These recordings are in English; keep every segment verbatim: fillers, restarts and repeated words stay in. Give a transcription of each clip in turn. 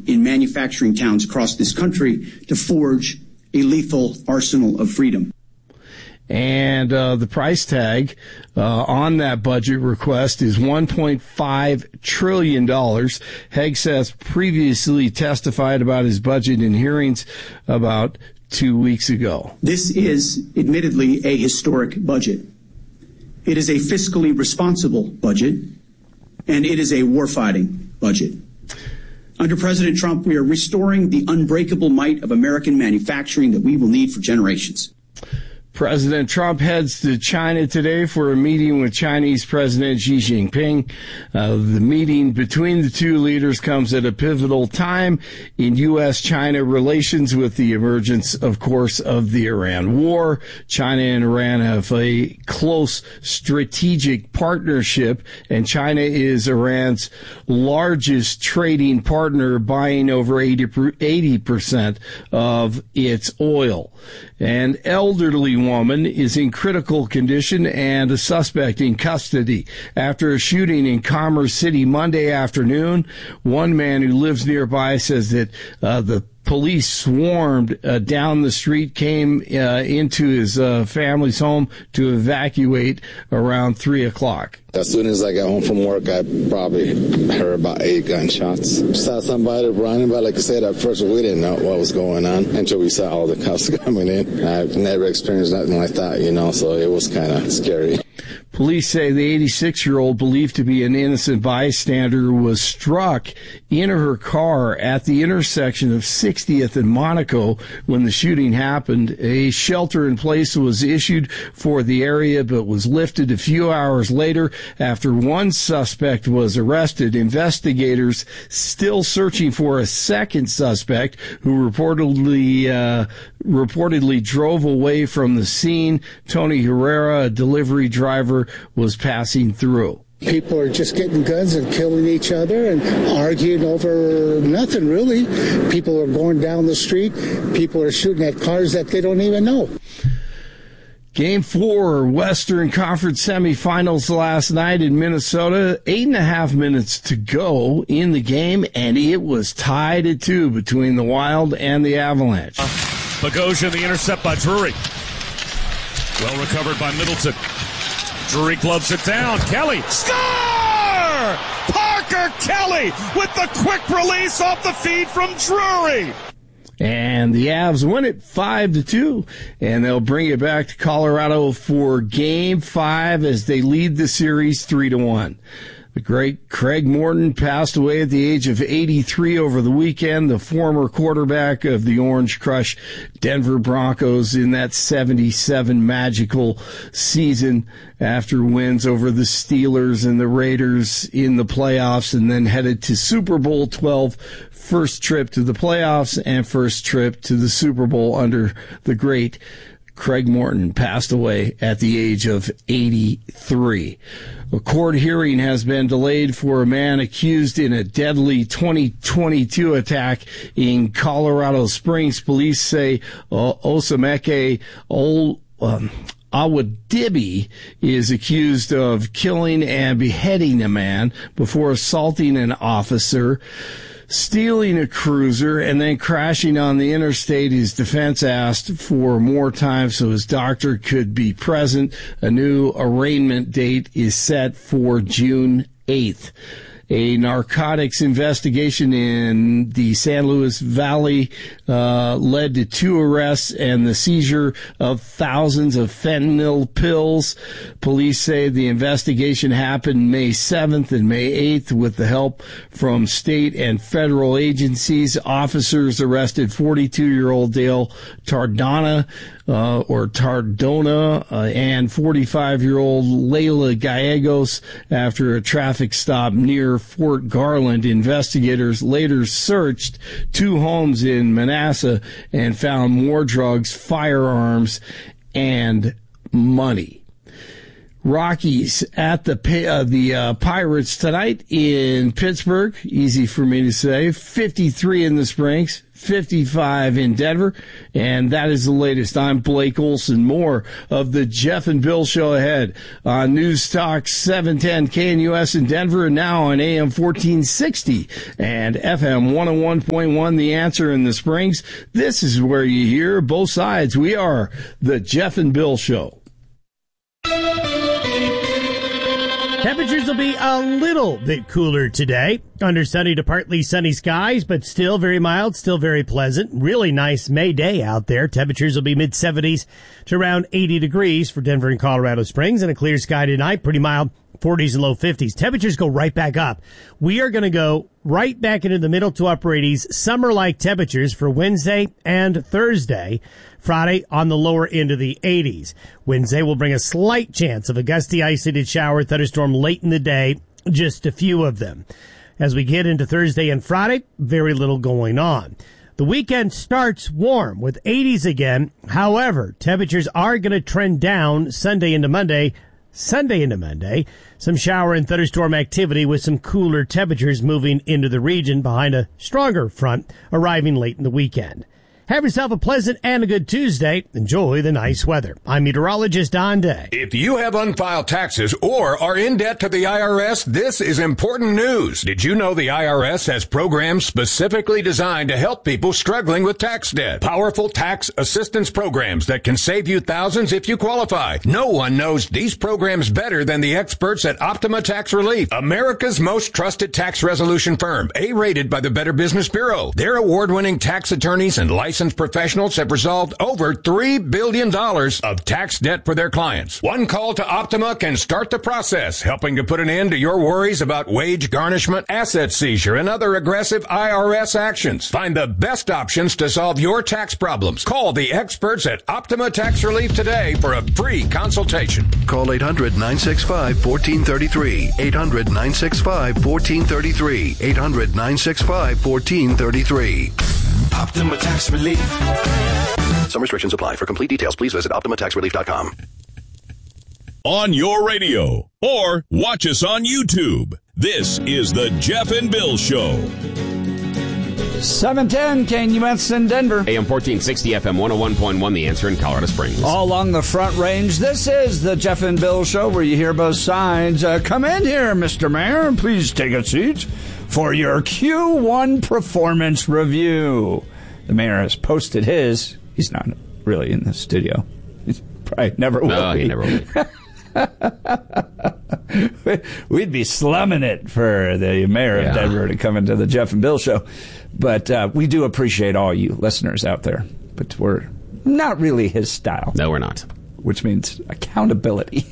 investing in manufacturing towns across this country to forge a lethal arsenal of freedom. And uh, the price tag uh, on that budget request is one point five trillion dollars. Hegseth previously testified about his budget in hearings about two weeks ago. This is admittedly a historic budget. It is a fiscally responsible budget, and it is a warfighting budget. Under President Trump, we are restoring the unbreakable might of American manufacturing that we will need for generations. President Trump heads to China today for a meeting with Chinese President Xi Jinping. Uh, the meeting between the two leaders comes at a pivotal time in U S China relations with the emergence, of course, of the Iran war. China and Iran have a close strategic partnership, and China is Iran's largest trading partner, buying over eighty percent of its oil. An elderly woman is in critical condition and a suspect in custody after a shooting in Commerce City Monday afternoon. One man who lives nearby says that uh, the police swarmed uh, down the street, came uh, into his uh, family's home to evacuate around three o'clock. As soon as I got home from work, I probably heard about eight gunshots. Saw somebody running, but like I said, at first we didn't know what was going on until we saw all the cops coming in. I've never experienced nothing like that, you know, so it was kind of scary. Police say the eighty-six-year-old, believed to be an innocent bystander, was struck in her car at the intersection of sixtieth and Monaco when the shooting happened. A shelter-in-place was issued for the area, but was lifted a few hours later after one suspect was arrested. Investigators still searching for a second suspect who reportedly uh, reportedly drove away from the scene. Tony Herrera, a delivery driver, was passing through. People are just getting guns and killing each other and arguing over nothing, really. People are going down the street. People are shooting at cars that they don't even know. Game four, Western Conference semifinals last night in Minnesota. Eight and a half minutes to go in the game, and it was tied at two between the Wild and the Avalanche. Uh, Bogosian, the intercept by Drury. Well recovered by Middleton. Drury gloves it down. Kelly, score! Parker Kelly with the quick release off the feed from Drury. And the Avs win it five to two, and they'll bring it back to Colorado for game five as they lead the series three to one. The great Craig Morton passed away at the age of eighty-three over the weekend, the former quarterback of the Orange Crush Denver Broncos in that seventy-seven magical season after wins over the Steelers and the Raiders in the playoffs, and then headed to Super Bowl twelve, first trip to the playoffs and first trip to the Super Bowl under the great Craig Morton. Passed away at the age of eighty-three. A court hearing has been delayed for a man accused in a deadly twenty twenty-two attack in Colorado Springs. Police say uh, Osameke Ol, um, Awadibi is accused of killing and beheading a man before assaulting an officer, stealing a cruiser, and then crashing on the interstate. His defense asked for more time so his doctor could be present. A new arraignment date is set for June eighth. A narcotics investigation in the San Luis Valley uh, led to two arrests and the seizure of thousands of fentanyl pills. Police say the investigation happened May seventh and May eighth with the help from state and federal agencies. Officers arrested forty-two-year-old Dale Tardana, Uh, or Tardona, uh, and forty-five-year-old Layla Gallegos after a traffic stop near Fort Garland. Investigators later searched two homes in Manassas and found more drugs, firearms, and money. Rockies at the uh, the uh, Pirates tonight in Pittsburgh. Easy for me to say. fifty-three in the Springs, fifty-five in Denver. And that is the latest. I'm Blake Olson. More of the Jeff and Bill Show ahead on News Talk seven ten K N U S in Denver, and now on A M fourteen sixty and F M one oh one point one The Answer in the Springs. This is where you hear both sides. We are the Jeff and Bill Show. Temperatures will be a little bit cooler today. Under sunny to partly sunny skies, but still very mild, still very pleasant. Really nice May day out there. Temperatures will be mid seventies to around eighty degrees for Denver and Colorado Springs, and a clear sky tonight. Pretty mild, forties and low fifties. Temperatures go right back up. We are going to go right back into the middle to upper eighties, summer-like temperatures for Wednesday and Thursday. Friday on the lower end of the eighties. Wednesday will bring a slight chance of a gusty, isolated shower, thunderstorm late in the day, just a few of them. As we get into Thursday and Friday, very little going on. The weekend starts warm with eighties again. However, temperatures are going to trend down Sunday into Monday. Sunday into Monday, some shower and thunderstorm activity with some cooler temperatures moving into the region behind a stronger front arriving late in the weekend. Have yourself a pleasant and a good Tuesday. Enjoy the nice weather. I'm meteorologist Don Day. If you have unfiled taxes or are in debt to the I R S, this is important news. Did you know the I R S has programs specifically designed to help people struggling with tax debt? Powerful tax assistance programs that can save you thousands if you qualify. No one knows these programs better than the experts at Optima Tax Relief, America's most trusted tax resolution firm, A-rated by the Better Business Bureau. Their award-winning tax attorneys and licensed professionals have resolved over three billion dollars of tax debt for their clients. One call to Optima can start the process, helping to put an end to your worries about wage garnishment, asset seizure, and other aggressive I R S actions. Find the best options to solve your tax problems. Call the experts at Optima Tax Relief today for a free consultation. Call eight hundred, nine six five, one four three three. eight hundred, nine six five, one four three three. eight hundred, nine six five, one four three three. Optima Tax Relief. Some restrictions apply. For complete details, please visit Optima Tax Relief dot com. On your radio or watch us on YouTube. This is the Jeff and Bill Show. seven ten K N U S in Denver. A M fourteen sixty, F M one oh one point one, The Answer in Colorado Springs. All along the Front Range, this is the Jeff and Bill Show where you hear both sides. Uh, come in here, Mister Mayor. Please take a seat for your Q one performance review. The mayor has posted his. He's not really in the studio. He's probably never will No, be. he never will be. We'd be slumming it for the mayor of Yeah. Denver to come into the Jeff and Bill Show. But uh, we do appreciate all you listeners out there. But we're not really his style. No, we're not. Which means accountability.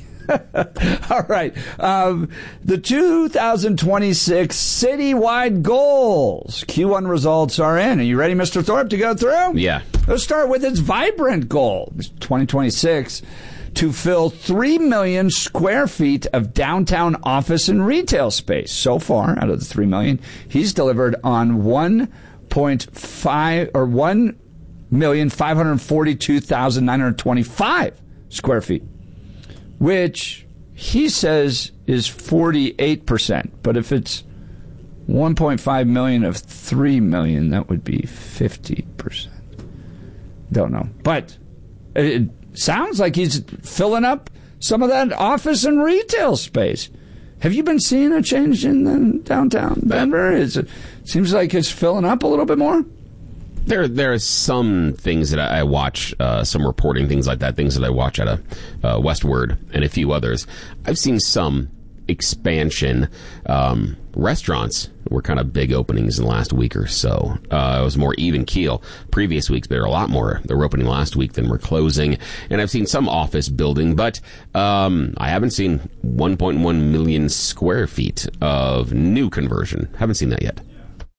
All right. Um, the two thousand twenty-six citywide goals. Q one results are in. Are you ready, Mister Thorpe, to go through? Yeah. Let's start with its vibrant goal. twenty twenty-six to fill three million square feet of downtown office and retail space. So far, out of the three million, he's delivered on one point five or one million five hundred forty-two thousand nine hundred twenty-five square feet, which he says is forty-eight percent. But if it's one point five million of three million, that would be fifty percent. Don't know. But it sounds like he's filling up some of that office and retail space. Have you been seeing a change in the downtown Denver? Is it seems like it's filling up a little bit more? There, there are some things that I watch, uh, some reporting, things like that, things that I watch out of uh, Westward and a few others. I've seen some expansion. Um, restaurants were kind of big openings in the last week or so. Uh, it was more even keel previous weeks, but there are a lot more that were opening last week than were closing. And I've seen some office building, but um, I haven't seen one point one million square feet of new conversion. Haven't seen that yet.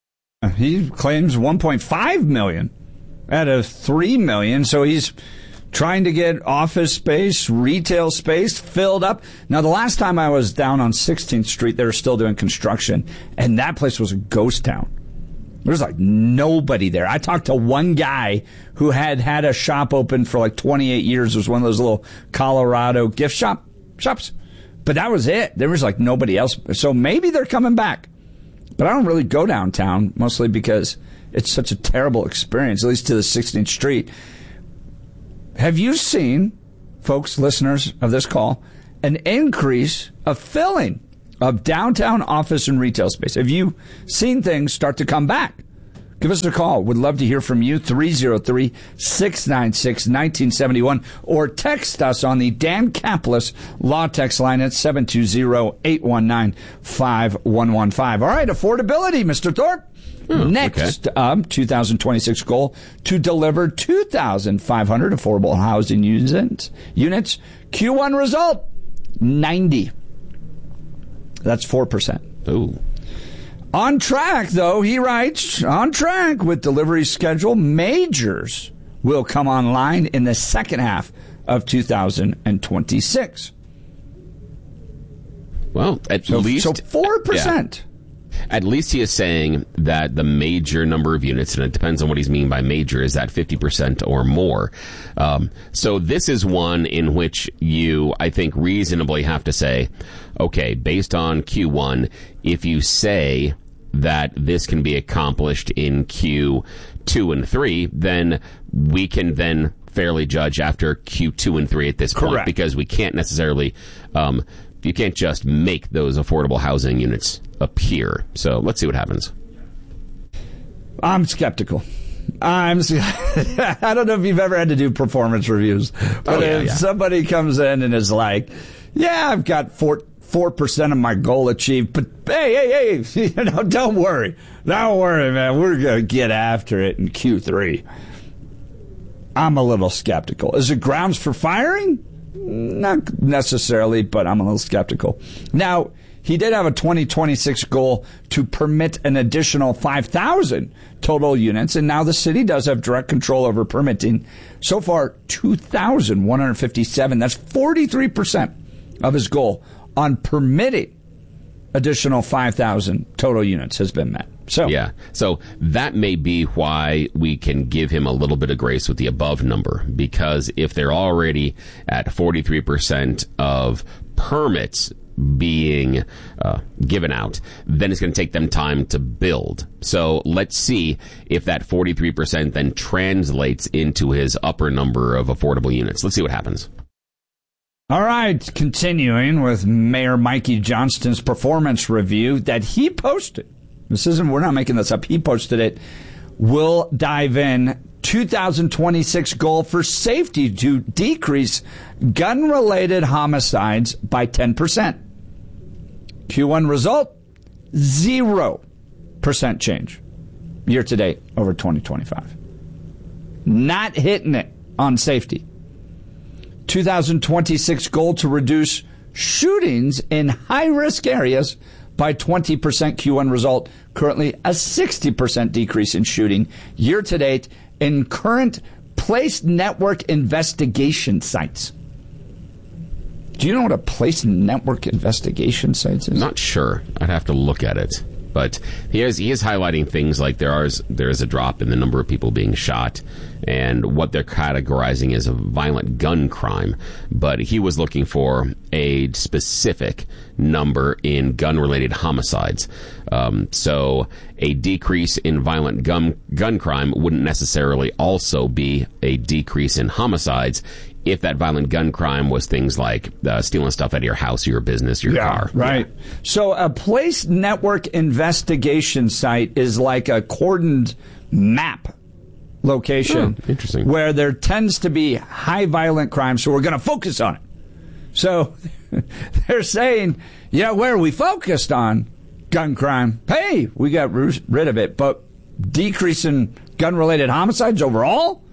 He claims one point five million out of three million, so he's trying to get office space, retail space filled up. Now, the last time I was down on sixteenth Street, they were still doing construction, and that place was a ghost town. There was like nobody there. I talked to one guy who had had a shop open for like twenty-eight years. It was one of those little Colorado gift shop shops. But that was it. There was like nobody else. So maybe they're coming back. But I don't really go downtown, mostly because it's such a terrible experience, at least to the sixteenth Street. Have you seen, folks, listeners of this call, an increase of filling of downtown office and retail space? Have you seen things start to come back? Give us a call. Would love to hear from you. three oh three, six nine six, one nine seven one. Or text us on the Dan Caplis Law Text line at seven two zero, eight one nine, five one one five. All right, affordability, Mister Thorpe. Oh, Next okay. up, two thousand twenty-six goal to deliver two thousand five hundred affordable housing units. Units. Q one result, ninety. That's four percent. Ooh. On track, though, he writes, on track with delivery schedule. Majors will come online in the second half of two thousand twenty-six. Well, at so, least... So four percent. Yeah. At least he is saying that the major number of units, and it depends on what he's meaning by major, is that fifty percent or more. Um, so this is one in which you, I think, reasonably have to say, okay, based on Q one, if you say that this can be accomplished in Q two and three, then we can then fairly judge after Q two and three at this point. Correct. Because we can't necessarily... Um, you can't just make those affordable housing units appear. So let's see what happens. I'm skeptical. I'm. I don't know if you've ever had to do performance reviews, but oh, yeah, if yeah. somebody comes in and is like, "Yeah, I've got four four percent of my goal achieved," but hey, hey, hey, you know, don't worry, don't worry, man. We're gonna get after it in Q three. I'm a little skeptical. Is it grounds for firing? Not necessarily, but I'm a little skeptical. Now, he did have a twenty twenty-six goal to permit an additional five thousand total units, and now the city does have direct control over permitting. So far, two thousand one hundred fifty-seven. That's forty-three percent of his goal on permitting additional five thousand total units has been met. So yeah, so that may be why we can give him a little bit of grace with the above number, because if they're already at forty-three percent of permits being uh, given out, then it's going to take them time to build. So let's see if that forty-three percent then translates into his upper number of affordable units. Let's see what happens. All right, continuing with Mayor Mikey Johnston's performance review that he posted. This isn't, we're not making this up. He posted it. We'll dive in. two thousand twenty-six goal for safety to decrease gun-related homicides by ten percent. Q one result, zero percent change year to date over twenty twenty-five. Not hitting it on safety. two thousand twenty-six goal to reduce shootings in high-risk areas by twenty percent. Q one result, currently a sixty percent decrease in shooting year to date in current place network investigation sites. Do you know what a place network investigation site is? Not sure. I'd have to look at it. But he is, he is highlighting things like there is, there is a drop in the number of people being shot, and what they're categorizing as a violent gun crime. But he was looking for a specific number in gun-related homicides. Um, so a decrease in violent gun, gun crime wouldn't necessarily also be a decrease in homicides if that violent gun crime was things like uh, stealing stuff out of your house, or your business, your yeah, car. Right. Yeah. So a place network investigation site is like a cordoned map location. Oh, interesting. Where there tends to be high violent crime, so we're going to focus on it. So they're saying, yeah, where we focused on gun crime, hey, we got rid of it, but decreasing gun-related homicides overall?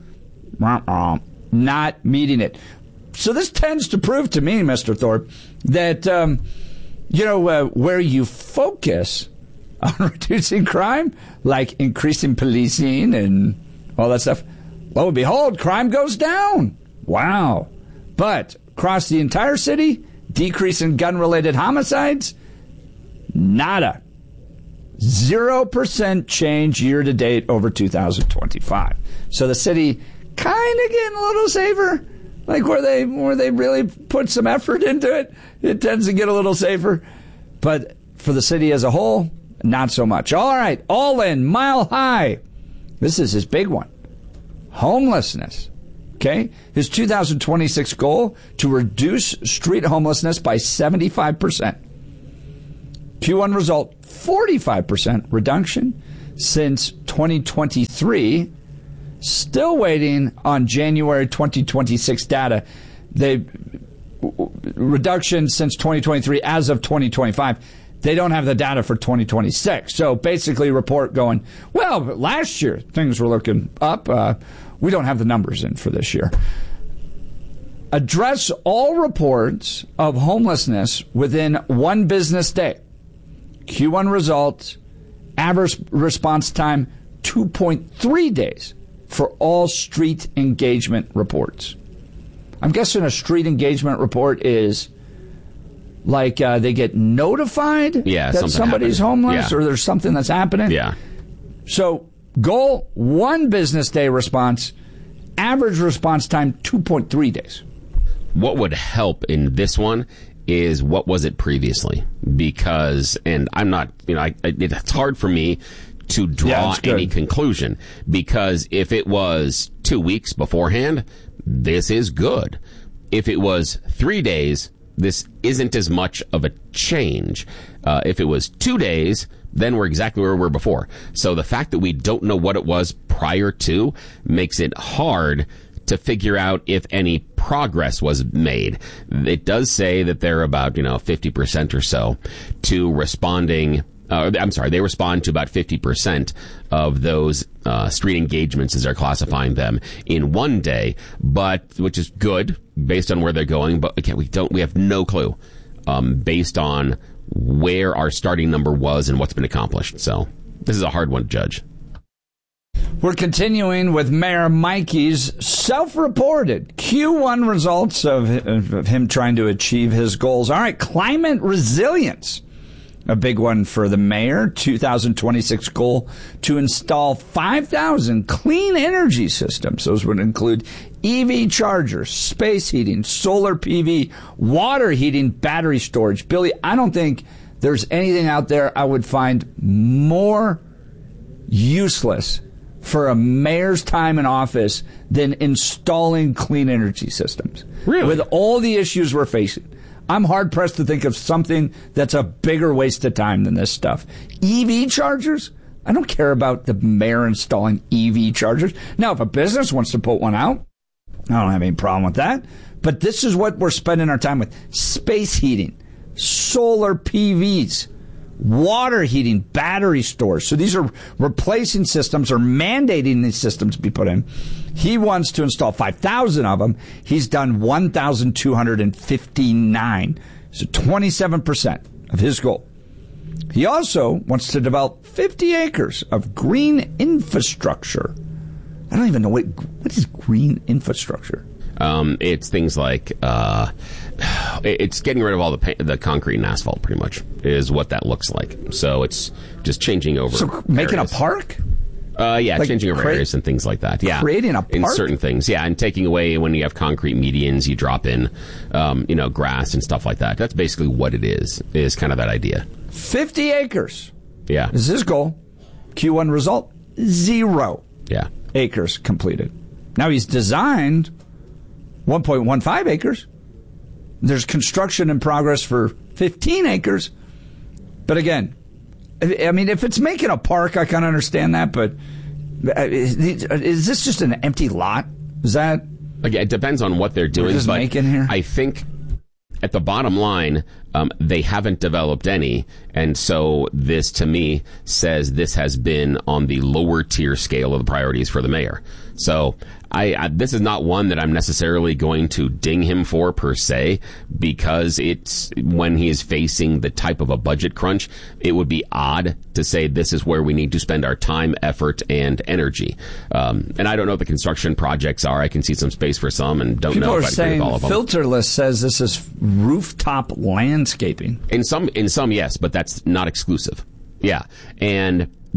Not meeting it. So this tends to prove to me, Mister Thorpe, that, um, you know, uh, where you focus on reducing crime, like increasing policing and all that stuff, lo and behold, crime goes down. Wow. But across the entire city, decrease in gun-related homicides, nada. Zero percent change year-to-date over two thousand twenty-five. So the city kind of getting a little safer, Like where they where they really put some effort into it, it tends to get a little safer. But for the city as a whole, not so much. All right, all in, Mile High. This is his big one. Homelessness. Okay? His two thousand twenty-six goal to reduce street homelessness by seventy-five percent. Q one result, forty-five percent reduction since twenty twenty-three. Still waiting on January twenty twenty-six data. The reduction since twenty twenty-three as of twenty twenty-five. They don't have the data for twenty twenty-six. So basically report going, well, last year things were looking up. Uh, we don't have the numbers in for this year. Address all reports of homelessness within one business day. Q one results, average response time, two point three days for all street engagement reports. I'm guessing a street engagement report is like uh, they get notified yeah, that somebody's happened. homeless yeah. or there's something that's happening. Yeah. So goal, one business day response, average response time, two point three days. What would help in this one is what was it previously? Because, and I'm not, you know, I, it's hard for me to draw yeah, any conclusion, because if it was two weeks beforehand, this is good. If it was three days, this isn't as much of a change. Uh, if it was two days, then we're exactly where we were before. So the fact that we don't know what it was prior to makes it hard to figure out if any progress was made. It does say that they're about, you know, fifty percent or so to responding. Uh, I'm sorry, they respond to about fifty percent of those uh, street engagements, as they're classifying them, in one day, but which is good based on where they're going. But again, we don't, we have no clue um, based on where our starting number was and what's been accomplished. So this is a hard one to judge. We're continuing with Mayor Mikey's self-reported Q one results of, of him trying to achieve his goals. All right, climate resilience. A big one for the mayor, two thousand twenty-six goal to install five thousand clean energy systems. Those would include E V chargers, space heating, solar P V, water heating, battery storage. Billy, I don't think there's anything out there I would find more useless for a mayor's time in office than installing clean energy systems. Really? With all the issues we're facing. I'm hard-pressed to think of something that's a bigger waste of time than this stuff. E V chargers? I don't care about the mayor installing E V chargers. Now, if a business wants to put one out, I don't have any problem with that. But this is what we're spending our time with. Space heating, solar P Vs, water heating, battery storage. So these are replacing systems or mandating these systems to be put in. He wants to install five thousand of them. He's done one thousand two hundred fifty-nine. So twenty-seven percent of his goal. He also wants to develop fifty acres of green infrastructure. I don't even know what, what is green infrastructure? Um, it's things like, uh, it's getting rid of all the pa- the concrete and asphalt, pretty much, is what that looks like. So it's just changing over. So making areas. A park? Uh, yeah, like changing over cre- areas and things like that. Yeah, creating a park? In certain things. Yeah, and taking away when you have concrete medians, you drop in, um, you know, grass and stuff like that. That's basically what it is. Is kind of that idea. Fifty acres. Yeah, is his goal. Q one result zero. Yeah, acres completed. Now he's designed one point one five acres. There's construction in progress for fifteen acres. But again, I mean, if it's making a park, I kind of understand that, but is this just an empty lot? Is that... Again, it depends on what they're doing. Just but making here? I think at the bottom line, um, they haven't developed any, and so this, to me, says this has been on the lower tier scale of the priorities for the mayor. So I, I this is not one that I'm necessarily going to ding him for per se, because it's when he is facing the type of a budget crunch, it would be odd to say this is where we need to spend our time, effort, and energy. Um, and I don't know what the construction projects are. I can see some space for some, and don't People know if are I agree saying with all of them. Filterless says this is rooftop landscaping. In some, in some, yes, but that's not exclusive. Yeah, and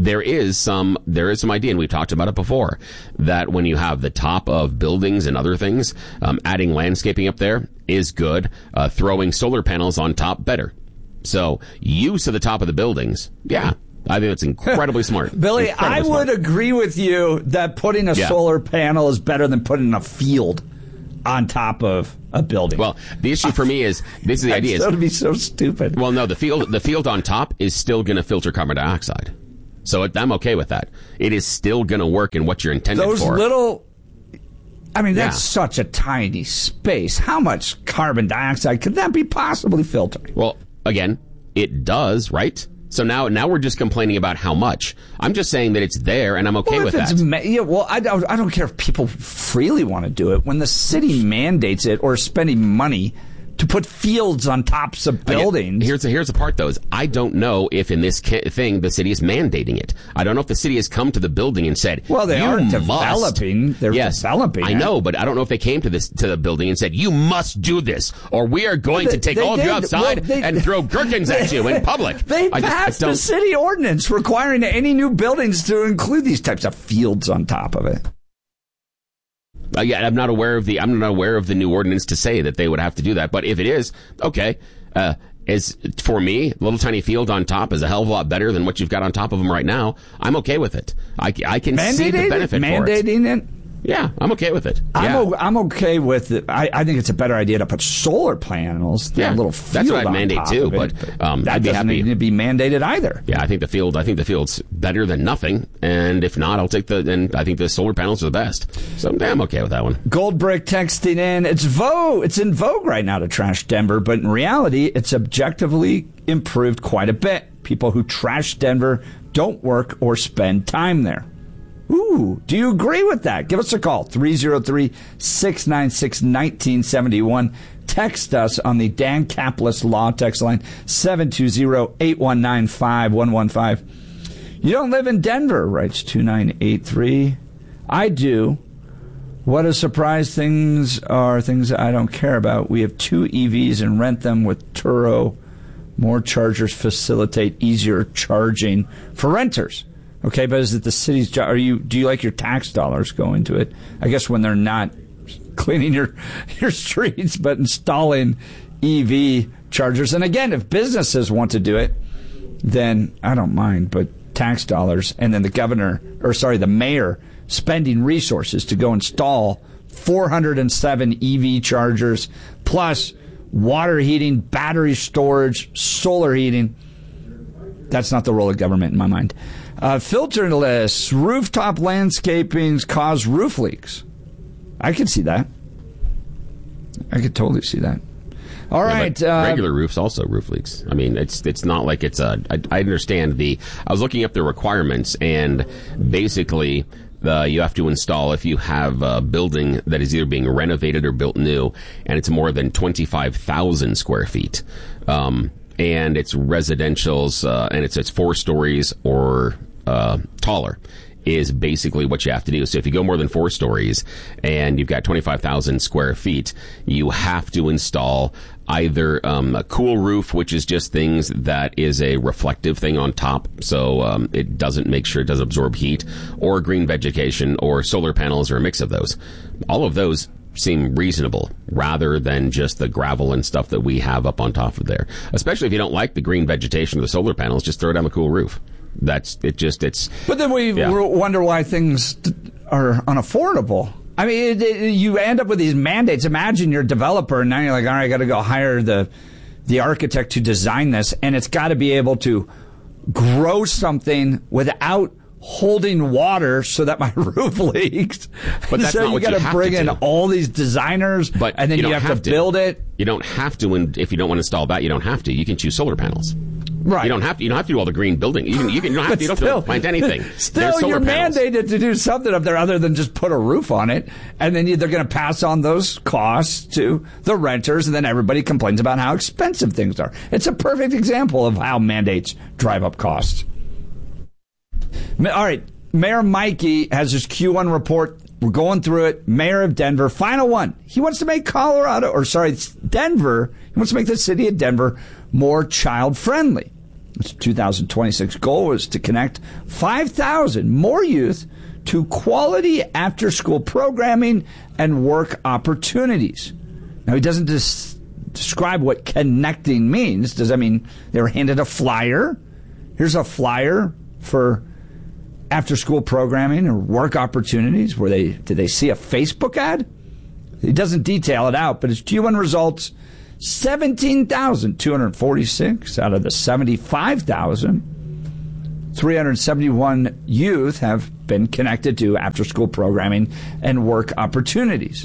there is some there is some idea, and we've talked about it before, that when you have the top of buildings and other things, um, adding landscaping up there is good. Uh, throwing solar panels on top, better. So use of the top of the buildings, yeah, I think it's incredibly smart. Billy, incredibly I would smart. agree with you that putting a yeah. solar panel is better than putting a field on top of a building. Well, the issue for me is, this is the idea. That would be so stupid. Well, no, the field the field on top is still going to filter carbon dioxide. So it, I'm okay with that. It is still going to work in what you're intended Those for. Those little... I mean, that's yeah. such a tiny space. How much carbon dioxide could that be possibly filtered? Well, again, it does, right? So now, now we're just complaining about how much. I'm just saying that it's there, and I'm okay well, with if it's that. Ma- yeah, well, I don't, I don't care if people freely want to do it. When the city mandates it or is spending money to put fields on tops of buildings. Again, here's the, here's the part, though, is I don't know if in this ca- thing the city is mandating it. I don't know if the city has come to the building and said, well, they you are must. developing. They're yes, developing. I know, but I don't know if they came to this to the building and said, you must do this, or we are going well, they, to take all of you outside well, they, and throw gherkins they, at you in public. They I passed just, I the city ordinance requiring any new buildings to include these types of fields on top of it. Uh, yeah, I'm not aware of the I'm not aware of the new ordinance to say that they would have to do that. But if it is, okay, uh, is for me, little tiny field on top is a hell of a lot better than what you've got on top of them right now. I'm okay with it. I, I can mandating see the benefit it, for it. Mandating it. Yeah, I'm okay with it. I'm, yeah. o- I'm okay with it. I, I think it's a better idea to put solar panels than yeah, a little field that's what I'd on mandate top too. of But it. um, that I'd be doesn't happy need to be mandated either. Yeah, I think the field. I think the field's better than nothing. And if not, I'll take the. And I think the solar panels are the best. So yeah, I'm okay with that one. Goldbrick texting in. It's vogue. It's in vogue right now to trash Denver, but in reality, it's objectively improved quite a bit. People who trash Denver don't work or spend time there. Ooh, do you agree with that? Give us a call, three oh three, six nine six, one nine seven one. Text us on the Dan Caplis Law text line, seven two zero, eight one nine, five one one five. You don't live in Denver, writes two nine eight three. I do. What a surprise. Things are things I don't care about. We have two E Vs and rent them with Turo. More chargers facilitate easier charging for renters. Okay, but is it the city's job? Are you? Do you like your tax dollars go into it? I guess when they're not cleaning your your streets, but installing E V chargers. And again, if businesses want to do it, then I don't mind. But tax dollars, and then the governor, or sorry, the mayor, spending resources to go install four hundred seven E V chargers, plus water heating, battery storage, solar heating. That's not the role of government in my mind. Uh, filterless rooftop landscapings cause roof leaks. I could see that. I could totally see that. All yeah, right. Uh, regular roofs also roof leaks. I mean, it's it's not like it's a. I, I understand the. I was looking up the requirements, and basically, the you have to install if you have a building that is either being renovated or built new, and it's more than twenty-five thousand square feet. Um, and it's residential's, uh, and it's it's four stories or uh, taller, is basically what you have to do. So if you go more than four stories and you've got twenty-five thousand square feet, you have to install either um, a cool roof, which is just things that is a reflective thing on top, so um, it doesn't make sure it does absorb heat, or green vegetation, or solar panels, or a mix of those. All of those seem reasonable, rather than just the gravel and stuff that we have up on top of there. Especially if you don't like the green vegetation or the solar panels, just throw it on the cool roof. That's it. Just it's. But then we yeah. wonder why things are unaffordable. I mean, it, it, you end up with these mandates. Imagine you're a developer, and now you're like, all right, I got to go hire the the architect to design this, and it's got to be able to grow something without holding water so that my roof leaks. But that's so not you what got you to have bring to in do. all these designers, but and then you, you have, have to build it. You don't have to, and if you don't want to install that, you don't have to. You can choose solar panels. Right. You don't have to. You don't have to do all the green building. You can. You, can, you don't have to. You don't still, have to plant anything. Still, you're panels. mandated to do something up there other than just put a roof on it, and then you, they're going to pass on those costs to the renters, and then everybody complains about how expensive things are. It's a perfect example of how mandates drive up costs. All right, Mayor Mikey has his Q one report. We're going through it. Mayor of Denver, final one. He wants to make Colorado, or sorry, Denver. He wants to make the city of Denver more child friendly. Its two thousand twenty-six goal was to connect five thousand more youth to quality after-school programming and work opportunities. Now, he doesn't dis- describe what connecting means. Does that mean they were handed a flyer? Here's a flyer for after-school programming or work opportunities. Were they, did they see a Facebook ad? He doesn't detail it out, but his Q one results, seventeen thousand two hundred forty-six out of the seventy-five thousand three hundred seventy-one youth have been connected to after-school programming and work opportunities.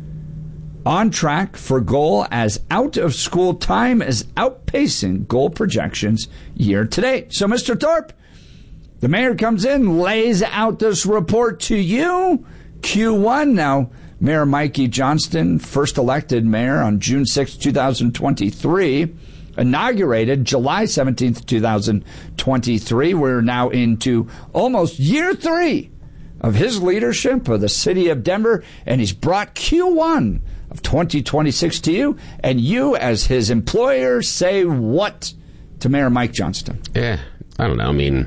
On track for goal as out-of-school time is outpacing goal projections year to date. So, Mister Thorpe, the mayor comes in, lays out this report to you. Q one now. Mayor Mikey Johnston, first elected mayor on June sixth, twenty twenty-three, inaugurated July seventeenth, twenty twenty-three. We're now into almost year three of his leadership of the city of Denver, and he's brought Q one of twenty twenty-six to you, and you, as his employer, say what to Mayor Mike Johnston? Yeah, I don't know. I mean,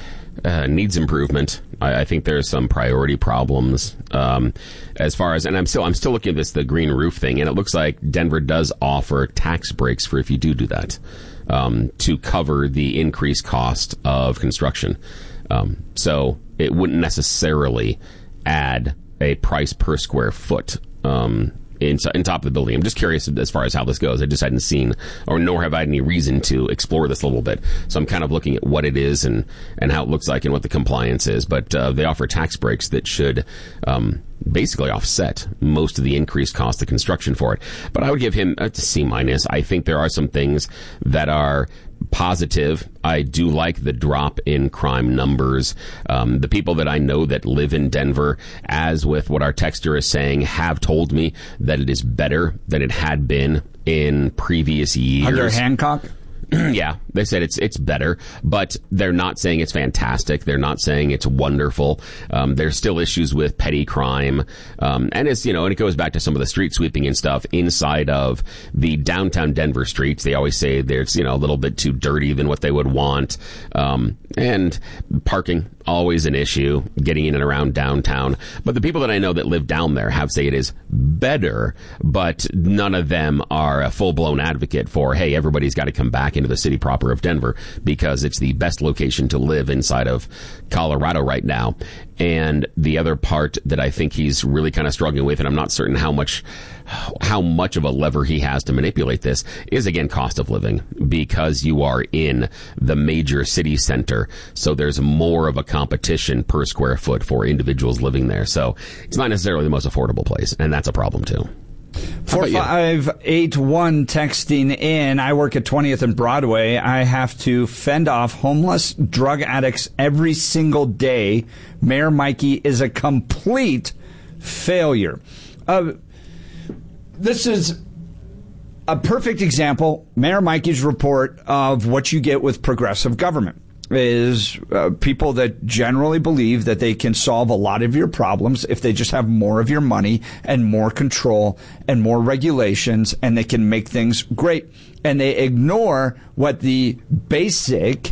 uh, needs improvement. I, I think there's some priority problems um, as far as, and I'm still I'm still looking at this the green roof thing, and it looks like Denver does offer tax breaks for if you do do that um, to cover the increased cost of construction. Um, so it wouldn't necessarily add a price per square foot um, in, in top of the building. I'm just curious as far as how this goes. I just hadn't seen, or nor have I had any reason to explore this a little bit. So I'm kind of looking at what it is and, and how it looks like and what the compliance is. But uh, they offer tax breaks that should um, basically offset most of the increased cost of construction for it. But I would give him a C minus. I think there are some things that are positive. I do like the drop in crime numbers. Um, the people that I know that live in Denver, as with what our texter is saying, have told me that it is better than it had been in previous years. Under Hancock? Yeah, they said it's it's better, but they're not saying it's fantastic. They're not saying it's wonderful. Um, there's still issues with petty crime, um, and it's you know, and it goes back to some of the street sweeping and stuff inside of the downtown Denver streets. They always say there's you know a little bit too dirty than what they would want, um, and parking always an issue getting in and around downtown. But the people that I know that live down there have say it is better, but none of them are a full blown advocate for hey, everybody's got to come back into the city proper of Denver because it's the best location to live inside of Colorado right now. And the other part that I think he's really kind of struggling with, and I'm not certain how much how much of a lever he has to manipulate this, is again cost of living, because you are in the major city center, so there's more of a competition per square foot for individuals living there. So it's not necessarily the most affordable place, and that's a problem too. four five eight one texting in. I work at twentieth and Broadway. I have to fend off homeless drug addicts every single day. Mayor Mikey is a complete failure. Uh, this is a perfect example, Mayor Mikey's report, of what you get with progressive government. Is uh, people that generally believe that they can solve a lot of your problems if they just have more of your money and more control and more regulations, and they can make things great. And they ignore what the basic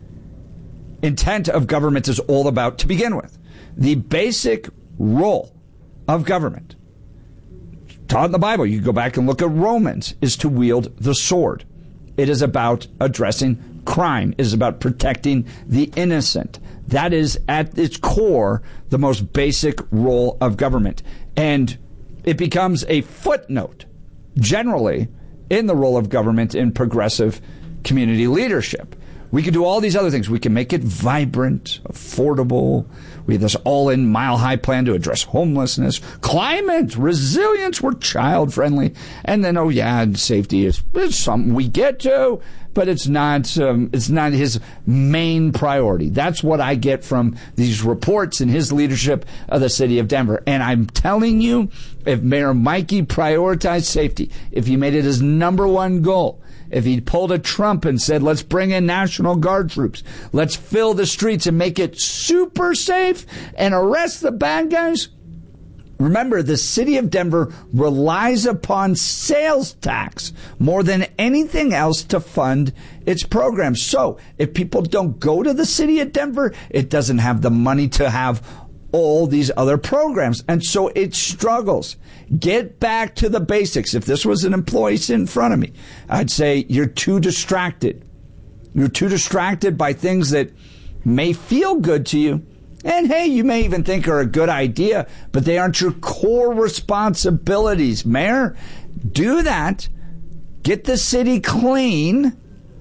intent of government is all about to begin with. The basic role of government, taught in the Bible, you go back and look at Romans, is to wield the sword. It is about addressing crime. It is about protecting the innocent. That is, at its core, the most basic role of government. And it becomes a footnote, generally, in the role of government in progressive community leadership. We can do all these other things. We can make it vibrant, affordable. We have this all-in mile-high plan to address homelessness, climate, resilience. We're child-friendly. And then, oh, yeah, and safety is, is something we get to, but it's not um, it's not his main priority. That's what I get from these reports and his leadership of the city of Denver. And I'm telling you, if Mayor Mikey prioritized safety, if he made it his number one goal, if he pulled a Trump and said, let's bring in National Guard troops, let's fill the streets and make it super safe and arrest the bad guys, Remember, the city of Denver relies upon sales tax more than anything else to fund its programs. So if people don't go to the city of Denver, it doesn't have the money to have all these other programs. And so it struggles. Get back to the basics. If this was an employee sitting in front of me, I'd say you're too distracted. You're too distracted by things that may feel good to you. And hey, you may even think are a good idea, but they aren't your core responsibilities. Mayor, do that. Get the city clean.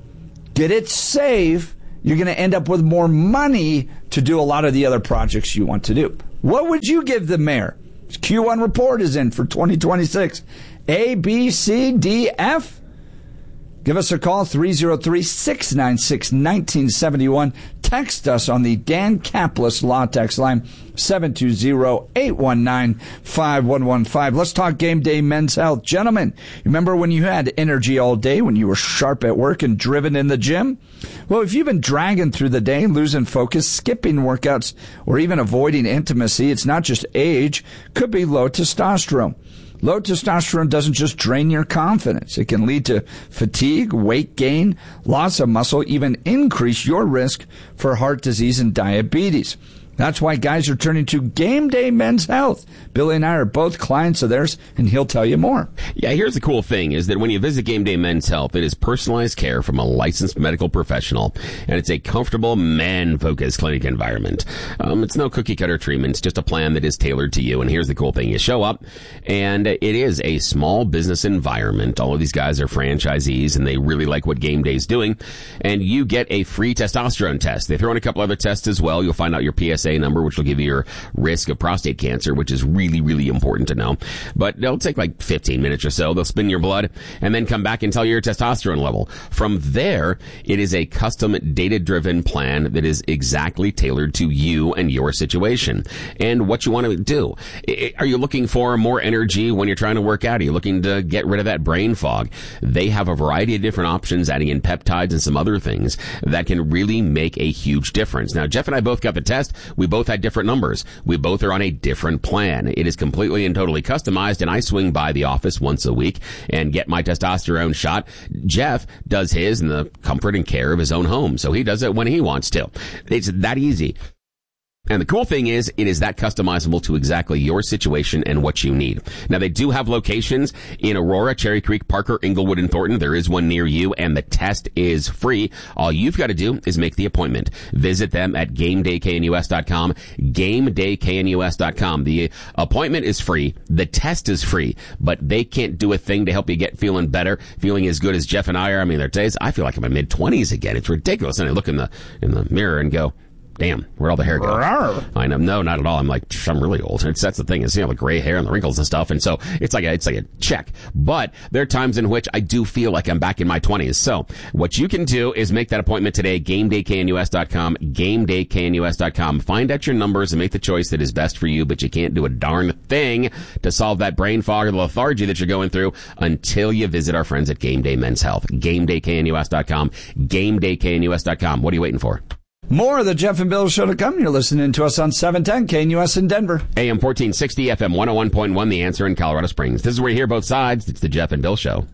Get it safe. You're going to end up with more money to do a lot of the other projects you want to do. What would you give the mayor? Q one report is in for twenty twenty-six. A, B, C, D, F? Give us a call, three oh three, six nine six, one nine seven one. Text us on the Dan Caplis Law Text line, seven two zero, eight one nine, five one one five. Let's talk game day men's health. Gentlemen, remember when you had energy all day, when you were sharp at work and driven in the gym? Well, if you've been dragging through the day, losing focus, skipping workouts, or even avoiding intimacy, it's not just age, could be low testosterone. Low testosterone doesn't just drain your confidence. It can lead to fatigue, weight gain, loss of muscle, even increase your risk for heart disease and diabetes. That's why guys are turning to Game Day Men's Health. Billy and I are both clients of theirs, and he'll tell you more. Yeah, here's the cool thing, is that when you visit Game Day Men's Health, it is personalized care from a licensed medical professional, and it's a comfortable, man-focused clinic environment. Um, it's no cookie-cutter treatment. It's just a plan that is tailored to you, and here's the cool thing. You show up, and it is a small business environment. All of these guys are franchisees, and they really like what Game Day's doing, and you get a free testosterone test. They throw in a couple other tests as well. You'll find out your P S A number, which will give you your risk of prostate cancer, which is really, really important to know. But it'll take like fifteen minutes or so. They'll spin your blood and then come back and tell you your testosterone level. From there, it is a custom data-driven plan that is exactly tailored to you and your situation and what you want to do. Are you looking for more energy when you're trying to work out? Are you looking to get rid of that brain fog? They have a variety of different options, adding in peptides and some other things that can really make a huge difference. Now, Jeff and I both got the test. We both had different numbers. We both are on a different plan. It is completely and totally customized, and I swing by the office once a week and get my testosterone shot. Jeff does his in the comfort and care of his own home, so he does it when he wants to. It's that easy. And the cool thing is, it is that customizable to exactly your situation and what you need. Now, they do have locations in Aurora, Cherry Creek, Parker, Inglewood, and Thornton. There is one near you, and the test is free. All you've got to do is make the appointment. Visit them at game day k n u s dot com, game day k n u s dot com. The appointment is free. The test is free, but they can't do a thing to help you get feeling better, feeling as good as Jeff and I are. I mean, there are days I feel like I'm in my mid-twenties again. It's ridiculous. And I look in the in the mirror and go, damn, where'd all the hair go? I know, no, not at all. I'm like, I'm really old. It's, that's the thing, is, you know, the gray hair and the wrinkles and stuff. And so it's like a, it's like a check. But there are times in which I do feel like I'm back in my twenties. So what you can do is make that appointment today, game day k n u s dot com, game day k n u s dot com. Find out your numbers and make the choice that is best for you, but you can't do a darn thing to solve that brain fog or the lethargy that you're going through until you visit our friends at Game Day Men's Health. game day k n u s dot com, game day k n u s dot com. What are you waiting for? More of the Jeff and Bill Show to come. You're listening to us on seven ten K N U S in Denver. A M fourteen sixty, F M one oh one point one, The Answer in Colorado Springs. This is where you hear both sides. It's the Jeff and Bill Show.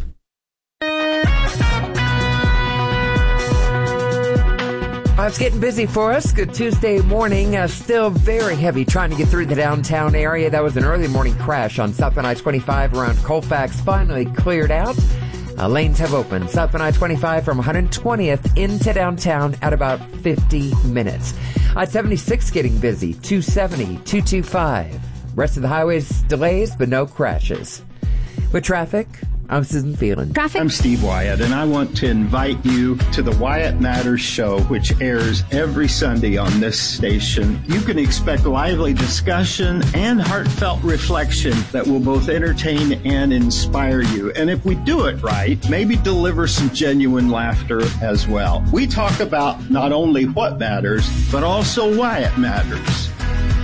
Uh, it's getting busy for us. Good Tuesday morning. Uh, still very heavy trying to get through the downtown area. That was an early morning crash on South I twenty-five around Colfax. Finally cleared out. Uh, lanes have opened. South I twenty-five from one hundred twentieth into downtown at about fifty minutes. I seventy-six getting busy. two seventy, two twenty-five. Rest of the highways delays, but no crashes. With traffic, I'm Susan Phelan. Traffic. I'm Steve Wyatt, and I want to invite you to the Wyatt Matters Show, which airs every Sunday on this station. You can expect lively discussion and heartfelt reflection that will both entertain and inspire you. And if we do it right, maybe deliver some genuine laughter as well. We talk about not only what matters, but also why it matters.